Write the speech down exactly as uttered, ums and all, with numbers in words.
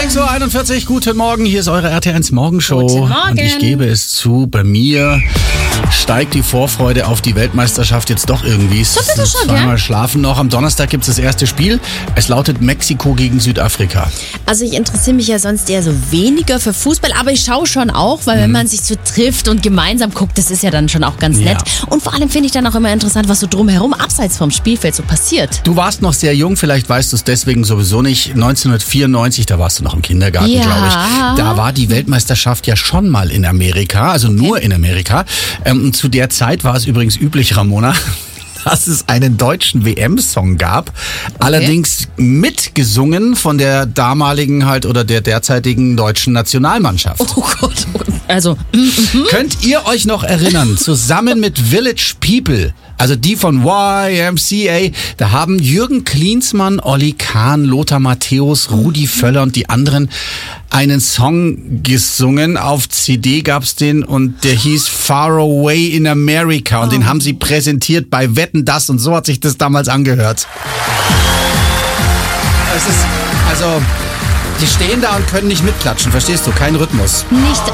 sechs Uhr einundvierzig, guten Morgen, hier ist eure R T eins Morgenshow. Guten Morgen. Und ich gebe es zu, bei mir steigt die Vorfreude auf die Weltmeisterschaft jetzt doch irgendwie. Es Das ist sind schon, zweimal gell? schlafen noch. Am Donnerstag gibt es das erste Spiel. Es lautet Mexiko gegen Südafrika. Also ich interessiere mich ja sonst eher so weniger für Fußball, aber ich schaue schon auch, weil wenn man sich so trifft und gemeinsam guckt, das ist ja dann schon auch ganz Ja. nett. Und vor allem finde ich dann auch immer interessant, was so drumherum abseits vom Spielfeld so passiert. Du warst noch sehr jung, vielleicht weißt du es deswegen sowieso nicht. neunzehnhundertvierundneunzig, da warst du noch im Kindergarten, Ja. glaube ich. Da war die Weltmeisterschaft ja schon mal in Amerika, also nur in Amerika. Ähm, zu der Zeit war es übrigens üblich, Ramona, dass es einen deutschen W M-Song gab. Allerdings mitgesungen von der damaligen halt oder der derzeitigen deutschen Nationalmannschaft. Oh Gott, also Könnt ihr euch noch erinnern, zusammen mit Village People, also die von Y M C A, da haben Jürgen Klinsmann, Olli Kahn, Lothar Matthäus, Rudi Völler und die anderen einen Song gesungen. Auf C D gab's den und der hieß Far Away in America und den haben sie präsentiert bei Wetten, dass und so hat sich das damals angehört. Es ist, also, die stehen da und können nicht mitklatschen, verstehst du? Kein Rhythmus. nicht